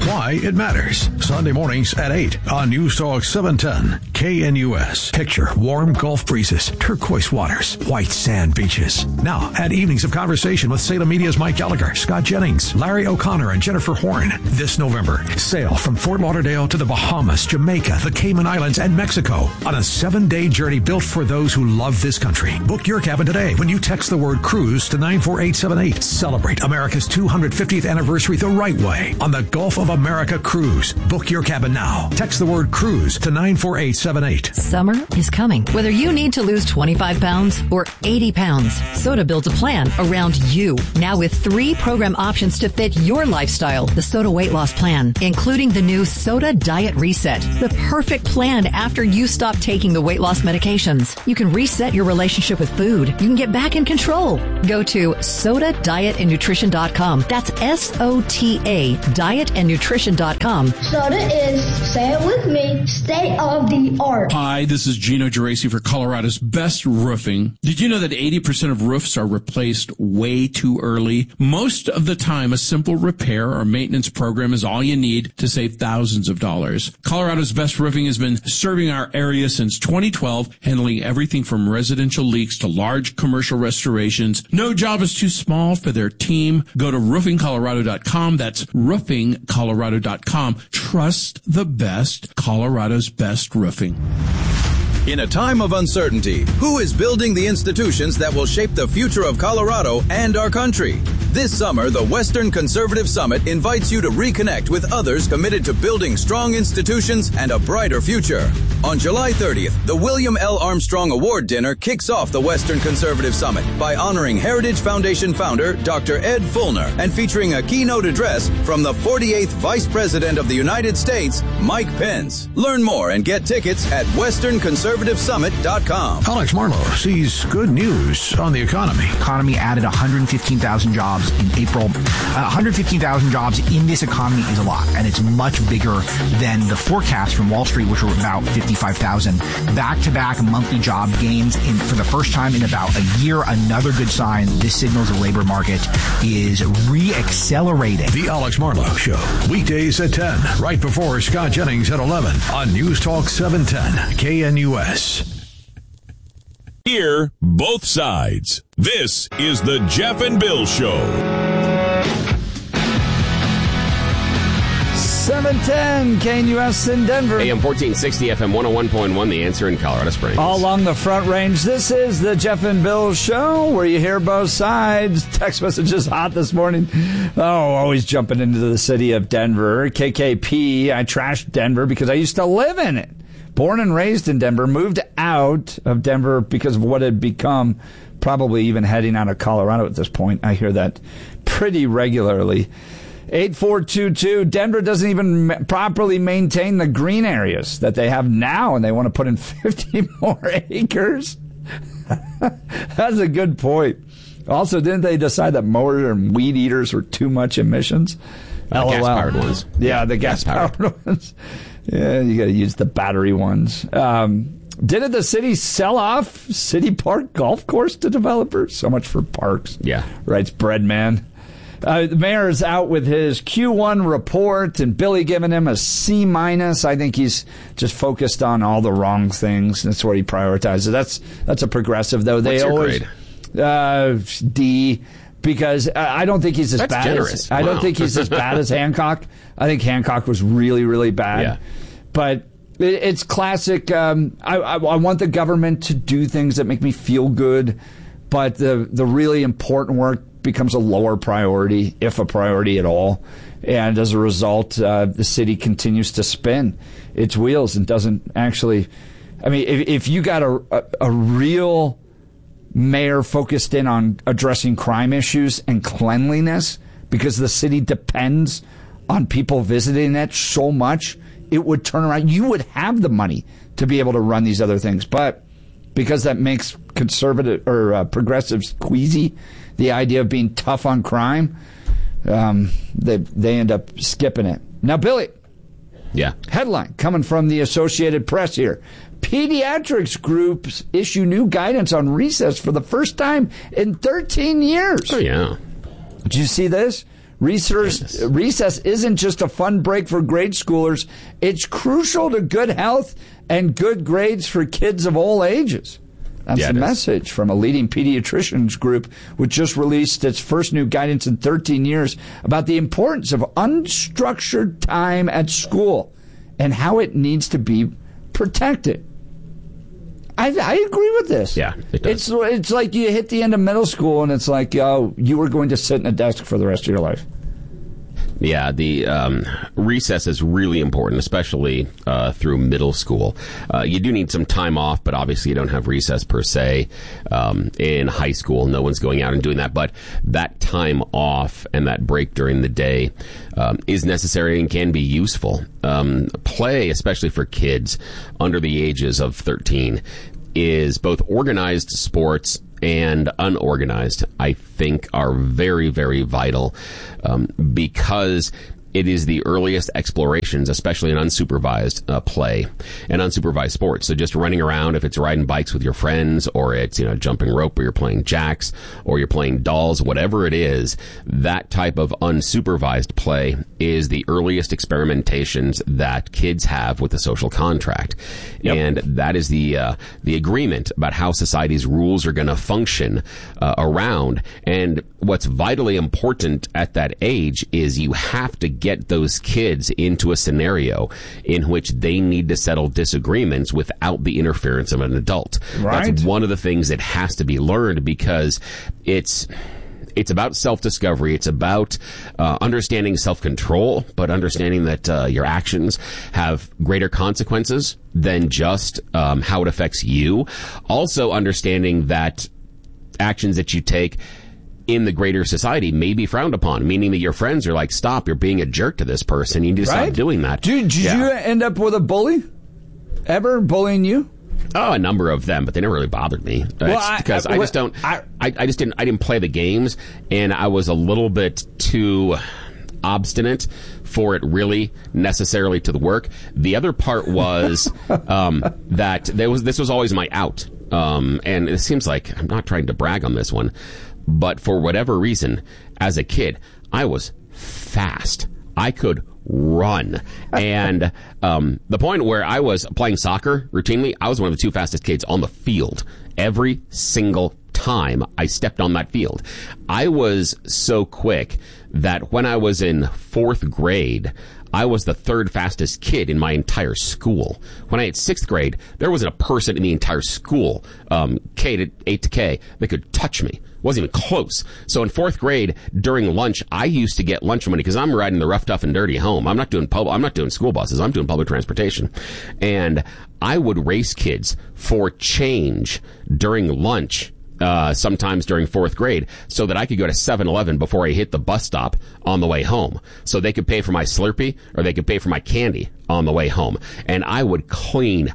Why it matters. Sunday mornings at eight on News Talk seven ten K N U S. Picture warm Gulf breezes, turquoise waters, white sand beaches. Now, add evenings of conversation with Salem Media's Mike Gallagher, Scott Jennings, Larry O'Connor, and Jennifer Horn. This November, sail from Fort Lauderdale to the Bahamas, Jamaica, the Cayman Islands, and Mexico on a seven-day journey built for those who love this country. Book your cabin today when you text the word cruise to nine four eight seven eight. Celebrate America's two hundred fiftieth anniversary the right way on the Gulf of America Cruise. Book your cabin now. Text the word cruise to nine four eight seven eight. Summer is coming. Whether you need to lose twenty-five pounds or eighty pounds, Soda builds a plan around you. Now with three program options to fit your lifestyle. The Soda Weight Loss Plan, including the new Soda Diet Reset. The perfect plan after you stop taking the weight loss medications. You can reset your relationship with food. You can get back in control. Go to soda diet and nutrition dot com. That's S O T A, diet and nutrition dot com. Soda is, say it with me, state of the art. Hi, this is Gino Geraci for Colorado's Best Roofing. Did you know that eighty percent of roofs are replaced way too early? Most of the time, a simple repair or maintenance program is all you need to save thousands of dollars. Colorado's Best Roofing has been serving our area since twenty twelve, handling everything from residential leaks to large commercial restorations. No job is too small for their team. Go to roofing colorado dot com. That's roofing colorado dot com. Trust the best. Colorado's Best Roofing. In a time of uncertainty, who is building the institutions that will shape the future of Colorado and our country? This summer, the Western Conservative Summit invites you to reconnect with others committed to building strong institutions and a brighter future. On July thirtieth, the William L. Armstrong Award Dinner kicks off the Western Conservative Summit by honoring Heritage Foundation founder Doctor Ed Fulner and featuring a keynote address from the forty-eighth Vice President of the United States, Mike Pence. Learn more and get tickets at western conservative summit dot com. Alex Marlowe sees good news on the economy. Economy added one hundred fifteen thousand jobs in April. Uh, one hundred fifteen thousand jobs in this economy is a lot, and it's much bigger than the forecast from Wall Street, which were about fifty-five thousand. Back-to-back monthly job gains in, for the first time in about a year. Another good sign. This signals the labor market is re-accelerating. The Alex Marlowe Show, weekdays at ten, right before Scott Jennings at eleven on News Talk seven ten K N U S. Hear both sides. This is the Jeff and Bill Show. seven ten K N U S in Denver. A M fourteen sixty, F M one oh one point one, The Answer in Colorado Springs. All along the Front Range, this is the Jeff and Bill Show, where you hear both sides. Text messages hot this morning. Oh, always jumping into the city of Denver. K K P, I trashed Denver because I used to live in it. Born and raised in Denver, moved out of Denver because of what had become, probably even heading out of Colorado at this point. I hear that pretty regularly. eight four two two, Denver doesn't even ma- properly maintain the green areas that they have now, and they want to put in fifty more acres. That's a good point. Also, didn't they decide that mowers and weed eaters were too much emissions? Uh, gas-powered ones. Yeah, the gas-powered gas ones. Yeah, you got to use the battery ones. Um, didn't the city sell off City Park Golf Course to developers? So much for parks. Yeah. Writes Breadman. Uh, the mayor is out with his Q one report, and Billy giving him a C minus. I think he's just focused on all the wrong things. That's what he prioritizes. That's that's a progressive, though. They What's your always grade? Uh, D. Because I don't think he's as That's bad generous. as I Wow. don't think he's as bad as Hancock. I think Hancock was really, really bad. Yeah. But it, it's classic. Um, I, I, I want the government to do things that make me feel good, but the the really important work becomes a lower priority, if a priority at all. And as a result, uh, the city continues to spin its wheels and doesn't actually. I mean, if, if you got a, a, a real mayor focused in on addressing crime issues and cleanliness, because the city depends on people visiting it so much, it would turn around. You would have the money to be able to run these other things. But because that makes conservative or uh, progressives queasy, the idea of being tough on crime, um, they, they end up skipping it. Now, Billy. Yeah. Headline coming from the Associated Press here. Pediatrics groups issue new guidance on recess for the first time in thirteen years. Oh, yeah. Did you see this? Recess, recess isn't just a fun break for grade schoolers. It's crucial to good health and good grades for kids of all ages. That's yeah, the message from a leading pediatricians group, which just released its first new guidance in thirteen years about the importance of unstructured time at school and how it needs to be protected. I, I agree with this. Yeah, it does. It's, it's like you hit the end of middle school and it's like, oh, you were going to sit in a desk for the rest of your life. Yeah, the um, recess is really important, especially uh, through middle school. Uh, you do need some time off, but obviously you don't have recess per se. Um, in high school, no one's going out and doing that. But that time off and that break during the day um, is necessary and can be useful. Um, play, especially for kids under the ages of thirteen, is both organized sports and unorganized, I think, are very, very vital um, because it is the earliest explorations, especially in unsupervised uh, play and unsupervised sports. So just running around, if it's riding bikes with your friends, or it's, you know, jumping rope, or you're playing jacks, or you're playing dolls, whatever it is, that type of unsupervised play is the earliest experimentations that kids have with the social contract. Yep. And that is the uh, the agreement about how society's rules are going to function uh, around. And what's vitally important at that age is you have to get those kids into a scenario in which they need to settle disagreements without the interference of an adult. Right. That's one of the things that has to be learned, because it's it's about self-discovery. It's about uh, understanding self-control, but understanding that uh, your actions have greater consequences than just um, how it affects you. Also understanding that actions that you take in the greater society may be frowned upon, meaning that your friends are like, stop, you're being a jerk to this person. You need to Right? stop doing that. Did, did Yeah. you end up with a bully? Ever bullying you? Oh, a number of them, but they never really bothered me. Well, It's I- because I, I- just don't. I, I just didn't. I didn't play the games, and I was a little bit too obstinate for it really necessarily to the work. The other part was um, that there was this was always my out, um, and it seems like I'm not trying to brag on this one, but for whatever reason, as a kid, I was fast. I could run. And um, the point where I was playing soccer routinely, I was one of the two fastest kids on the field every single time I stepped on that field. I was so quick that when I was in fourth grade, I was the third fastest kid in my entire school. When I hit sixth grade, there wasn't a person in the entire school, um, K to eight to K, that could touch me. Wasn't even close. So in fourth grade, during lunch, I used to get lunch money because I'm riding the rough, tough, and dirty home. I'm not doing pub- I'm not doing school buses. I'm doing public transportation. And I would race kids for change during lunch. Uh, sometimes during fourth grade, so that I could go to seven eleven before I hit the bus stop on the way home. So they could pay for my Slurpee or they could pay for my candy on the way home. And I would clean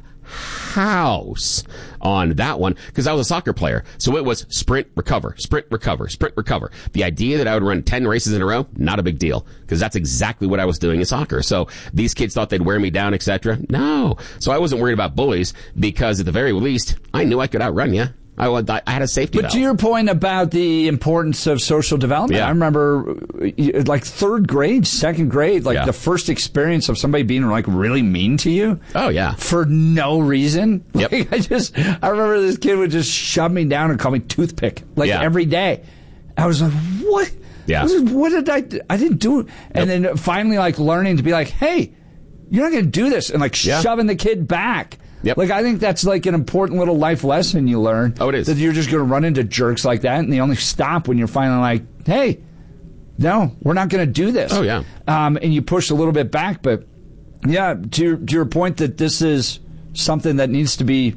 house on that one because I was a soccer player. So it was sprint, recover, sprint, recover, sprint, recover. The idea that I would run ten races in a row, not a big deal, because that's exactly what I was doing in soccer. So these kids thought they'd wear me down, et cetera. No. So I wasn't worried about bullies because at the very least, I knew I could outrun you. I, I had a safety But valve. to your point about the importance of social development, Yeah. I remember uh, like third grade, second grade, like Yeah. the first experience of somebody being like really mean to you. Oh, yeah. For no reason. Yep. Like I just, I remember this kid would just shove me down and call me toothpick like Yeah. every day. I was like, what? Yeah. I was like, what did I do? I didn't do it. And then finally like learning to be like, hey, you're not going to do this. And like Yeah. shoving the kid back. Yep. Like, I think that's like an important little life lesson you learn. Oh, it is. That you're just going to run into jerks like that, and they only stop when you're finally like, hey, no, we're not going to do this. Oh, yeah. Um, and you push a little bit back, but yeah, to your, to your point that this is something that needs to be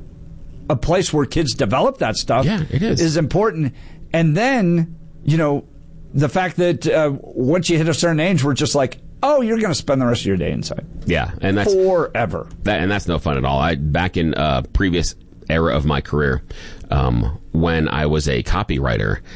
a place where kids develop that stuff. Yeah, it is. Is important. And then, you know, the fact that uh, once you hit a certain age, we're just like, oh, you're going to spend the rest of your day inside. Yeah, and that's forever. That, and that's no fun at all. I back in uh, previous era of my career, um, when I was a copywriter,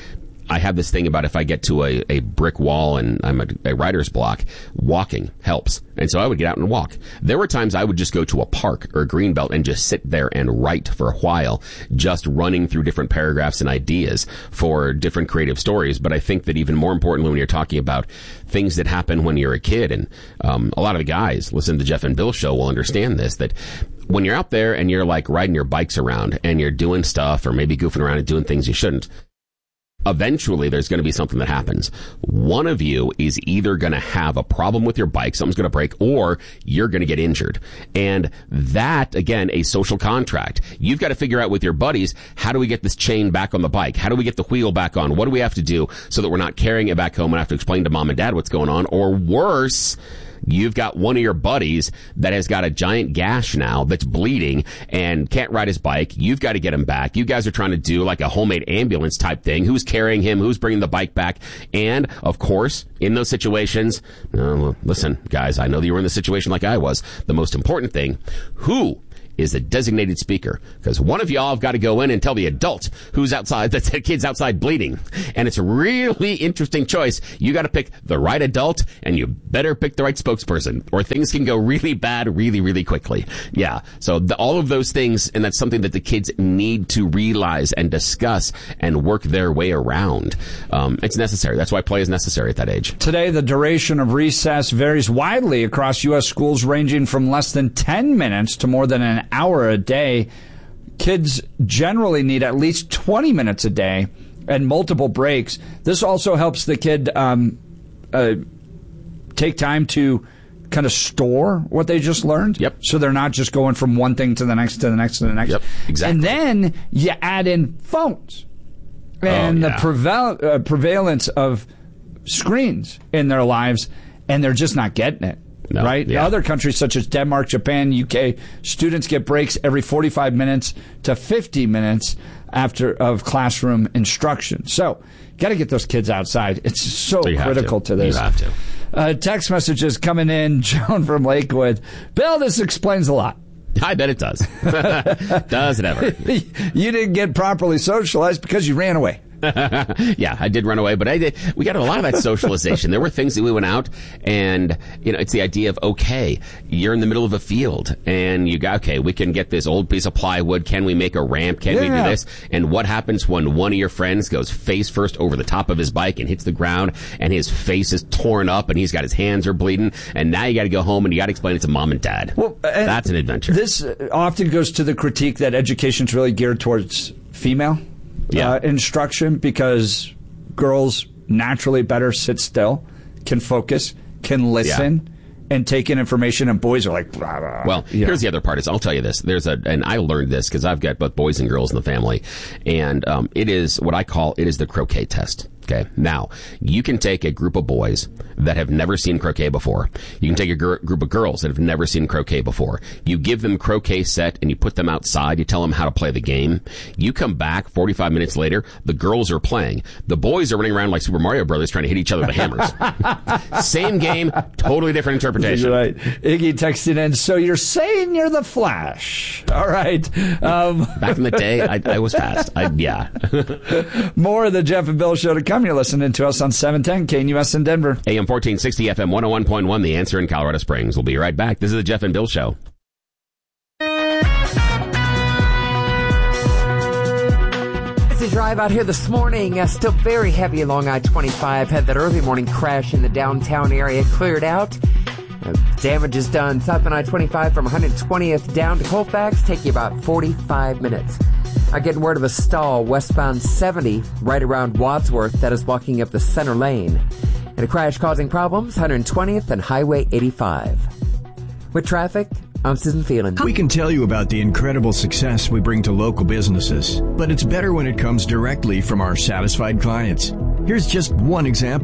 I have this thing about if I get to a, a brick wall and I'm a, a writer's block, walking helps. And so I would get out and walk. There were times I would just go to a park or a green belt and just sit there and write for a while, just running through different paragraphs and ideas for different creative stories. But I think that even more importantly, when you're talking about things that happen when you're a kid, and um, a lot of the guys listen to the Jeff and Bill show will understand this, that when you're out there and you're like riding your bikes around and you're doing stuff or maybe goofing around and doing things you shouldn't, eventually there's going to be something that happens. One of you is either going to have a problem with your bike, something's going to break, or you're going to get injured. And that, again, a social contract. You've got to figure out with your buddies, how do we get this chain back on the bike? How do we get the wheel back on? What do we have to do so that we're not carrying it back home and have to explain to mom and dad what's going on? Or worse, you've got one of your buddies that has got a giant gash now that's bleeding and can't ride his bike. You've got to get him back. You guys are trying to do like a homemade ambulance type thing. Who's carrying him? Who's bringing the bike back? And, of course, in those situations, uh, listen, guys, I know that you were in the situation like I was. The most important thing, who is a designated speaker? Because one of y'all have got to go in and tell the adult who's outside, that the kid's outside bleeding. And it's a really interesting choice. You got to pick the right adult, and you better pick the right spokesperson, or things can go really bad really, really quickly. Yeah. So the, all of those things, and that's something that the kids need to realize and discuss and work their way around. Um, it's necessary. That's why play is necessary at that age. Today, the duration of recess varies widely across U S schools, ranging from less than ten minutes to more than an hour a day. Kids generally need at least twenty minutes a day and multiple breaks. This also helps the kid um, uh, take time to kind of store what they just learned. Yep. So they're not just going from one thing to the next, to the next, to the next. Yep, exactly. And then you add in phones and oh, yeah. the preval- uh, prevalence of screens in their lives, and they're just not getting it. No, right? Yeah. Other countries such as Denmark, Japan, U K, students get breaks every forty-five minutes to fifty minutes after of classroom instruction. So, got to get those kids outside. It's so you critical to. to this. You have to. Uh, text messages coming in. Joan from Lakewood. Bill, this explains a lot. I bet it does. Does it ever? You didn't get properly socialized because you ran away. Yeah, I did run away, but I did. We got a lot of that socialization. There were things that we went out, and you know, it's the idea of, okay, you're in the middle of a field, and you got, okay, we can get this old piece of plywood. Can we make a ramp? Can yeah. we do this? And what happens when one of your friends goes face first over the top of his bike and hits the ground, and his face is torn up, and he's got his hands are bleeding, and now you got to go home and you got to explain it to mom and dad. Well, and that's an adventure. This often goes to the critique that education's really geared towards female. Yeah. Uh, instruction, because girls naturally better sit still, can focus, can listen, yeah. and take in information, and boys are like, blah, blah. Well, yeah. here's the other part is, I'll tell you this, there's a, and I learned this because I've got both boys and girls in the family, and um, it is what I call, it is the croquet test. Okay. Now, you can take a group of boys that have never seen croquet before. You can take a gr- group of girls that have never seen croquet before. You give them croquet set and you put them outside. You tell them how to play the game. You come back forty-five minutes later, the girls are playing. The boys are running around like Super Mario Brothers trying to hit each other with hammers. Same game, totally different interpretation. Right. Iggy texted in, so you're saying you're the Flash. All right. Um, Back in the day, I, I was fast. I, yeah. More of the Jeff and Bill show to come. You're listening to us on seven ten K N U S in Denver. A M fourteen sixty, F M one oh one point one, The Answer in Colorado Springs. We'll be right back. This is the Jeff and Bill Show. As you drive out here this morning, uh, still very heavy along I twenty-five. Had that early morning crash in the downtown area cleared out. Uh, damage is done south on I twenty-five from one hundred twentieth down to Colfax. Take you about forty-five minutes. I get word of a stall westbound seventy right around Wadsworth that is blocking up the center lane. And a crash causing problems, one hundred twentieth and Highway eighty-five. With traffic, I'm Susan Phelan. We can tell you about the incredible success we bring to local businesses, but it's better when it comes directly from our satisfied clients. Here's just one example.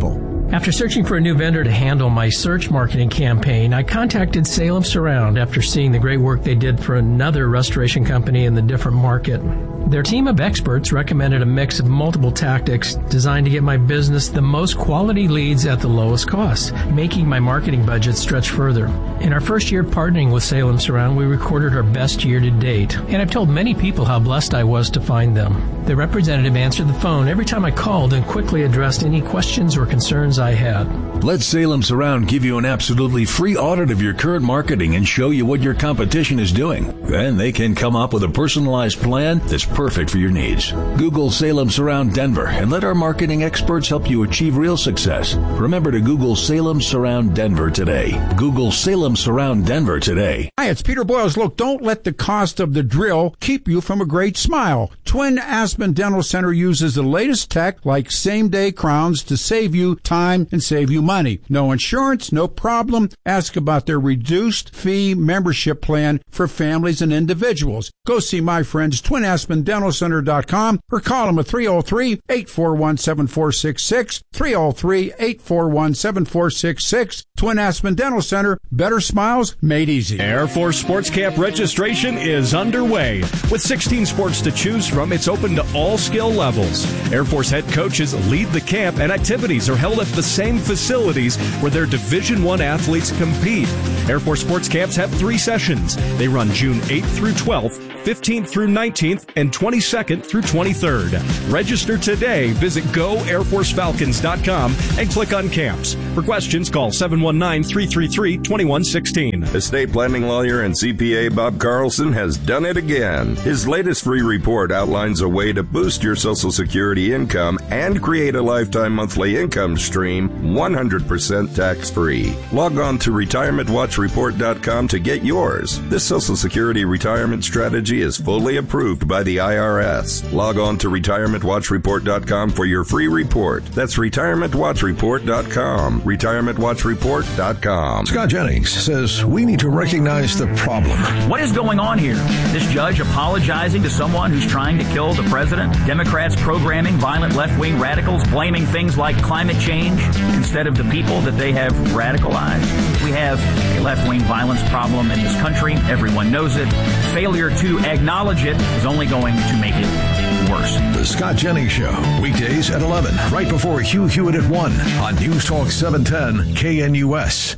After searching for a new vendor to handle my search marketing campaign, I contacted Salem Surround after seeing the great work they did for another restoration company in the different market. Their team of experts recommended a mix of multiple tactics designed to get my business the most quality leads at the lowest cost, making my marketing budget stretch further. In our first year partnering with Salem Surround, we recorded our best year to date, and I've told many people how blessed I was to find them. The representative answered the phone every time I called and quickly addressed any questions or concerns I had. Let Salem Surround give you an absolutely free audit of your current marketing and show you what your competition is doing. Then they can come up with a personalized plan that's perfect for your needs. Google Salem Surround Denver and let our marketing experts help you achieve real success. Remember to Google Salem Surround Denver today. Google Salem Surround Denver today. Hi, it's Peter Boyles. Look, don't let the cost of the drill keep you from a great smile. Twin Aspen Dental Center uses the latest tech like same-day crowns to save you time and save you money. No insurance, no problem. Ask about their reduced fee membership plan for families and individuals. Go see my friends, twin aspen dental center dot com, or call them at three oh three, eight four one, seven four six six, three oh three, eight four one, seven four six six. Twin Aspen Dental Center, better smiles made easy. Air Force Sports Camp registration is underway. With sixteen sports to choose from, it's open to all skill levels. Air Force head coaches lead the camp, and activities are held at the same facilities where their Division I athletes compete. Air Force Sports Camps have three sessions. They run June eighth through twelfth, fifteenth through nineteenth, and twenty-second through twenty-third. Register today. Visit go air force falcons dot com and click on camps. For questions, call seven one nine, three three three, two one one six. Estate planning lawyer and C P A Bob Carlson has done it again. His latest free report outlines a way to boost your Social Security income and create a lifetime monthly income stream one hundred percent tax-free. Log on to retirement watch report dot com to get yours. This Social Security retirement strategy is fully approved by the I R S. Log on to retirement watch report dot com for your free report. That's retirement watch report dot com. retirement watch report dot com. Scott Jennings says we need to recognize the problem. What is going on here? This judge apologizing to someone who's trying to kill the president? Democrats programming violent left-wing radicals, blaming things like climate change instead of the people that they have radicalized? We have a left-wing violence problem in this country. Everyone knows it. Failure to acknowledge it is only going to make it worse. The Scott Jennings Show, weekdays at eleven, right before Hugh Hewitt at one on News Talk seven ten K N U S.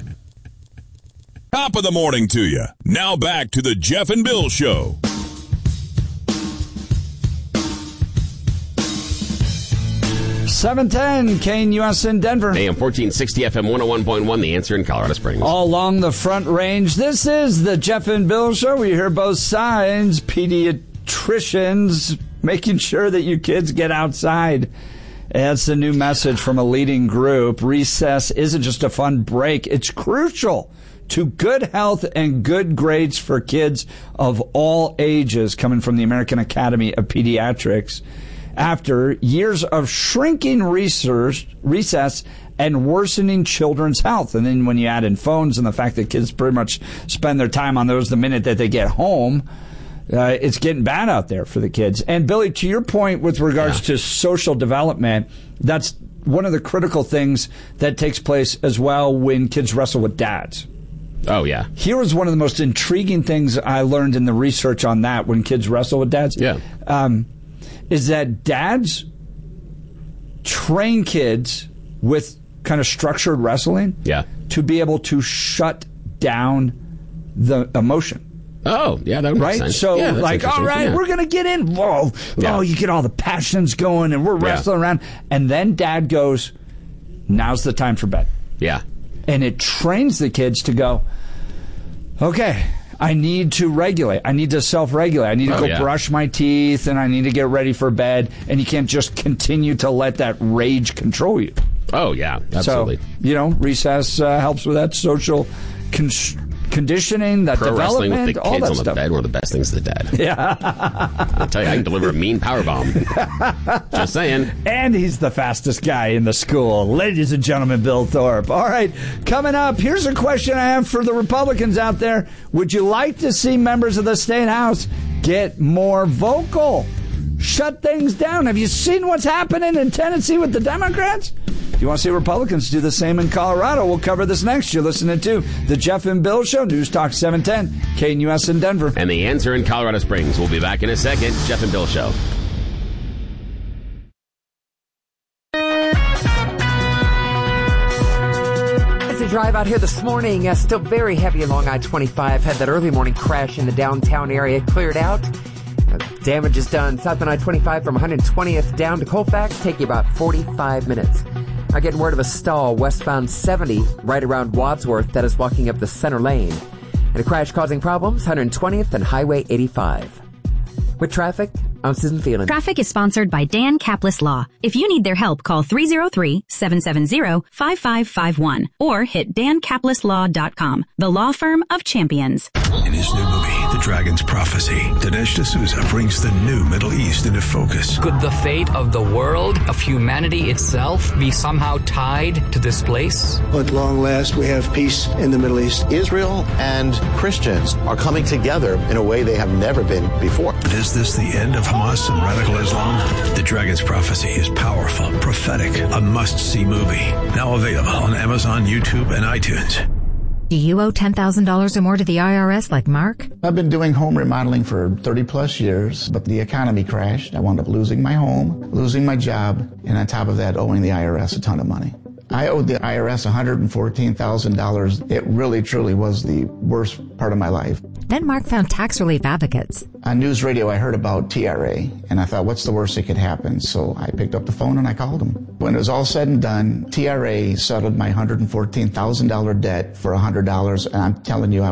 Top of the morning to you. Now back to the Jeff and Bill Show. seven ten K N U S in Denver. A M fourteen sixty F M one oh one point one, The Answer in Colorado Springs. All along the Front Range. This is the Jeff and Bill Show. We hear both sides. Pediatricians making sure that you kids get outside. That's the new message from a leading group. Recess isn't just a fun break. It's crucial to good health and good grades for kids of all ages, coming from the American Academy of Pediatrics. After years of shrinking research, recess and worsening children's health. And then when you add in phones and the fact that kids pretty much spend their time on those the minute that they get home, uh, it's getting bad out there for the kids. And Billy, to your point with regards yeah. to social development, that's one of the critical things that takes place as well when kids wrestle with dads. Oh, yeah. Here was one of the most intriguing things I learned in the research on that when kids wrestle with dads. Yeah. Um, is that dads train kids with kind of structured wrestling yeah. to be able to shut down the emotion. Oh, yeah, that would make right? sense. So, yeah, like, all right, yeah. we're going to get involved. Yeah. Oh, you get all the passions going, and we're wrestling yeah. around. And then dad goes, now's the time for bed. Yeah. And it trains the kids to go, okay, I need to regulate. I need to self-regulate. I need to oh, go yeah. brush my teeth, and I need to get ready for bed. And you can't just continue to let that rage control you. Oh, yeah, absolutely. So, you know, recess uh, helps with that social con- conditioning, that Pro development, wrestling with the all kids that on the stuff. bed, one of the best things of the dad. Yeah. I'll tell you, I can deliver a mean power bomb. Just saying. And he's the fastest guy in the school. Ladies and gentlemen, Bill Thorpe. All right, coming up, here's a question I have for the Republicans out there. Would you like to see members of the State House get more vocal? Shut things down. Have you seen what's happening in Tennessee with the Democrats? You want to see Republicans do the same in Colorado? We'll cover this next. You're listening to The Jeff and Bill Show, News Talk seven ten, K N U S in Denver. And the answer in Colorado Springs. We'll be back in a second. Jeff and Bill Show. Drive out here this morning, uh, still very heavy along I twenty-five. Had that early morning crash in the downtown area cleared out. Uh, damage is done south on I twenty-five from one hundred twentieth down to Colfax. Take you about forty-five minutes. I get word of a stall westbound seventy right around Wadsworth that is blocking up the center lane. And a crash causing problems one hundred twentieth and Highway eighty-five. With traffic, I'm Susan Phelan. Traffic is sponsored by Dan Caplis Law. If you need their help, call three oh three, seven seven zero, five five five one or hit dan caplis law dot com, the law firm of champions. In his new movie, The Dragon's Prophecy, Dinesh D'Souza brings the new Middle East into focus. Could the fate of the world, of humanity itself, be somehow tied to this place? At long last, we have peace in the Middle East. Israel and Christians are coming together in a way they have never been before. But is this the end of Hamas and radical Islam? The Dragon's Prophecy is powerful, prophetic, a must-see movie. Now available on Amazon, YouTube, and iTunes. Do you owe ten thousand dollars or more to the I R S like Mark? I've been doing home remodeling for thirty plus years, but the economy crashed. I wound up losing my home, losing my job, and on top of that, owing the I R S a ton of money. I owed the I R S one hundred fourteen thousand dollars. It really, truly was the worst part of my life. Then Mark found tax relief advocates. On news radio, I heard about T R A, and I thought, what's the worst that could happen? So I picked up the phone and I called them. When it was all said and done, T R A settled my one hundred fourteen thousand dollars debt for one hundred dollars, and I'm telling you, I